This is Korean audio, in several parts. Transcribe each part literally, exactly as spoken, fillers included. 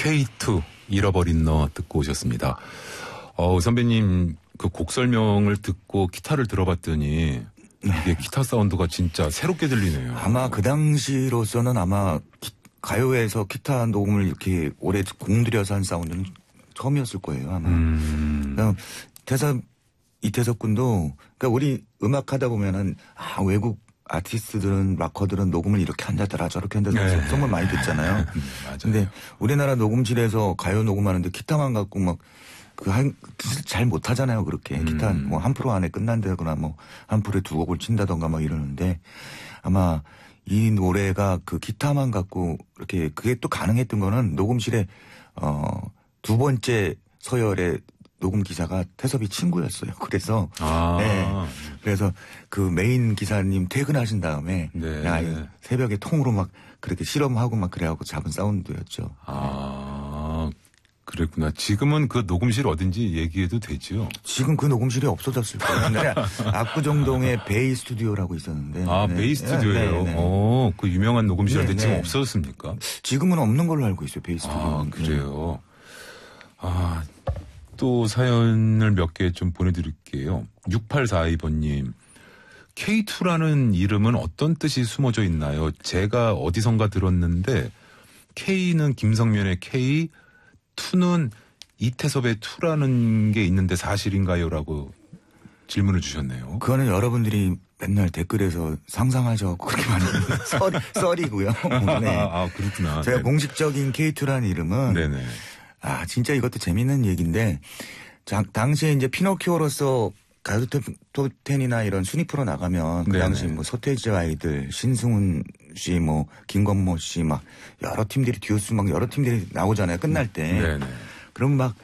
케이투 잃어버린 너 듣고 오셨습니다. 어, 선배님 그 곡 설명을 듣고 기타를 들어봤더니 이게 기타 사운드가 진짜 새롭게 들리네요. 아마 그 당시로서는 아마 기, 가요에서 기타 녹음을 이렇게 오래 공들여서 한 사운드는 처음이었을 거예요. 아마. 음. 대사 이태석 군도 그러니까 우리 음악 하다 보면은 아 외국 아티스트들은 락커들은 녹음을 이렇게 한다더라 저렇게 한다더라 네. 정말 많이 듣잖아요. 맞아요. 근데 우리나라 녹음실에서 가요 녹음하는데 기타만 갖고 막 그 한 잘 못하잖아요. 그렇게 음. 기타 뭐 한 프로 안에 끝난다거나 뭐 한 프로에 두 곡을 친다던가 막 이러는데 아마 이 노래가 그 기타만 갖고 이렇게 그게 또 가능했던 거는 녹음실에 어 두 번째 서열의 녹음 기사가 태섭이 친구였어요. 그래서 아. 네. 그래서 그 메인 기사님 퇴근하신 다음에 네. 야, 새벽에 통으로 막 그렇게 실험하고 막 그래갖고 잡은 사운드였죠. 아 그랬구나. 지금은 그 녹음실 어딘지 얘기해도 되죠? 지금 그 녹음실이 없어졌을 거예요. 압구정동에 베이 스튜디오라고 있었는데. 아, 네. 베이 스튜디오예요? 네, 네. 어, 그 유명한 녹음실인데 네, 지금 네. 없어졌습니까? 지금은 없는 걸로 알고 있어요. 베이 스튜디오. 아, 그래요? 아, 또 사연을 몇 개 좀 보내드릴게요. 육팔사이 번님. 케이투라는 이름은 어떤 뜻이 숨어져 있나요? 제가 어디선가 들었는데 K는 김성면의 K, 투는 이태섭의 투라는 게 있는데 사실인가요? 라고 질문을 주셨네요. 그거는 여러분들이 맨날 댓글에서 상상하셔서 그렇게 많이 썰이, 썰이고요. 네. 아, 그렇구나. 제가 네. 공식적인 케이투라는 이름은 네네. 아 진짜 이것도 재밌는 얘기인데 자, 당시에 이제 피노키오로서 가수 톱텐이나 이런 순위 프로 나가면 그 네네. 당시 뭐 서태지 아이들, 신승훈 씨, 뭐 김건모 씨 막 여러 팀들이 듀오스 막 여러 팀들이 나오잖아요. 끝날 때. 네네. 그럼 막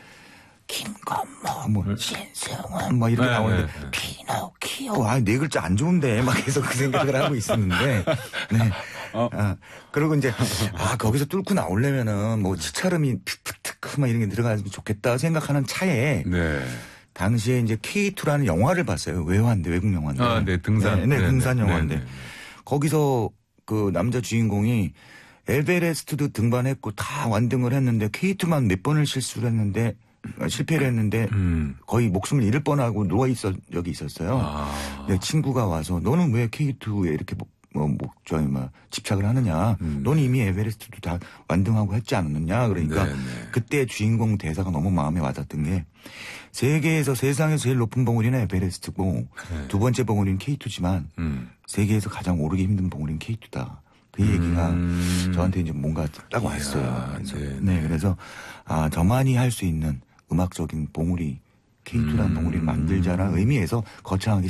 김건모, 뭐 신승훈 뭐 이렇게 네, 나오는데 네, 네. 피노키오 아 네 글자 안 좋은데 막 계속 그 생각을 하고 있었는데 네. 어. 아, 그리고 이제 아 거기서 뚫고 나오려면은 뭐 치차름이 틱틱틱 막 이런 게 들어가면 좋겠다 생각하는 차에 네. 당시에 이제 케이투라는 영화를 봤어요. 외화인데 외국 영화인데. 아, 네, 등산. 네, 네, 네, 등산 네, 영화인데 네, 네. 거기서 그 남자 주인공이 에베레스트도 등반했고 다 완등을 했는데 케이투만 몇 번을 실수를 했는데 실패를 했는데 음. 거의 목숨을 잃을 뻔하고 누워 있어 여기 있었어요. 아. 내 친구가 와서 너는 왜 케이투에 이렇게 뭐, 뭐, 뭐 저기 막 집착을 하느냐? 음. 너는 이미 에베레스트도 다 완등하고 했지 않느냐? 그러니까 네네. 그때 주인공 대사가 너무 마음에 와닿던 게 세계에서 세상에서 제일 높은 봉우리는 에베레스트고 네. 두 번째 봉우리는 케이투지만 음. 세계에서 가장 오르기 힘든 봉우리는 케이투다. 그 얘기가 음. 저한테 이제 뭔가 딱 이야, 왔어요. 그래서, 네네. 네, 그래서 아 저만이 할 수 있는 음악적인 봉우리 케이투라는 음. 봉우리를 만들자라는 의미에서 거창하게